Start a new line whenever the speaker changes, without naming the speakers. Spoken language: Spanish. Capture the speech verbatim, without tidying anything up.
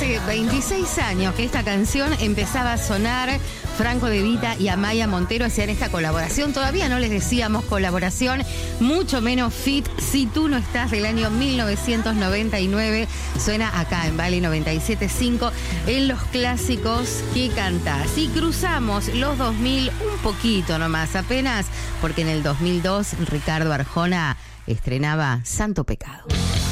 hace veintiséis años que esta canción empezaba a sonar. Franco De Vita y Amaya Montero hacían esta colaboración. Todavía no les decíamos colaboración, mucho menos fit. Si tú no estás, del año mil novecientos noventa y nueve. Suena acá en Vale noventa y siete punto cinco en los clásicos que cantás. Y cruzamos los dos mil un poquito nomás, apenas, porque en el dos mil dos Ricardo Arjona estrenaba Santo Pecado.